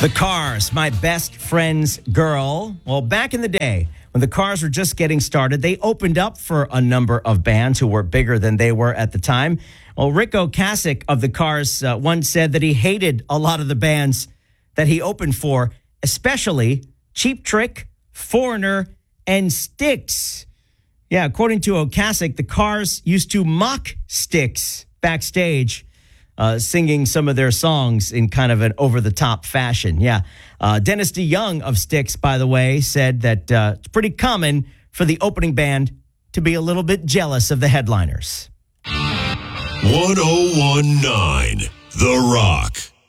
The Cars, my best friend's girl. Well, back in the day, when the Cars were just getting started, they opened up for a number of bands who were bigger than they were at the time. Well, Rick Ocasek of the Cars once said that he hated a lot of the bands that he opened for, especially Cheap Trick, Foreigner, and Styx. Yeah, according to Ocasek, the Cars used to mock Styx backstage, singing some of their songs in kind of an over-the-top fashion. Yeah. Dennis DeYoung of Styx, by the way, said that it's pretty common for the opening band to be a little bit jealous of the headliners. 1019 The Rock.